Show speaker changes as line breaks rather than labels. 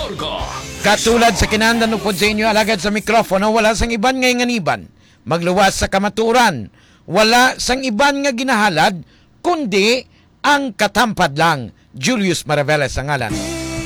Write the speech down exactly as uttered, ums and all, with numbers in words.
Mayorga.
Katulad sa kinahanglan upod sa inyo alagad sa mikropono, wala sang iban ngay nganiban, magluwas sa kamaturan, wala sang iban nga ginahalad, kundi ang katampad lang. Julius Maraveles ang ngalan.